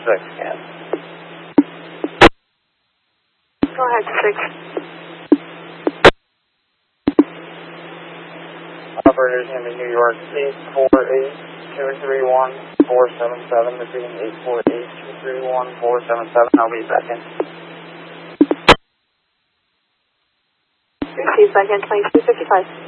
scan. Go ahead, 6. Operators in New York, 848-231-477, repeating 848-231-477, I'll be back in. Receive back in 2255.